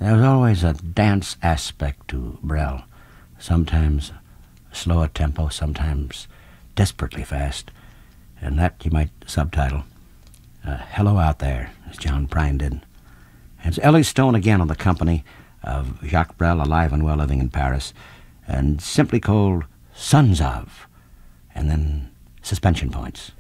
There was always a dance aspect to Brel, sometimes slow at tempo, sometimes desperately fast, and that you might subtitle Hello Out There, as John Prine did. And it's Ellie Stone again on the company of Jacques Brel, alive and well living in Paris, and simply called Sons of, and then suspension points.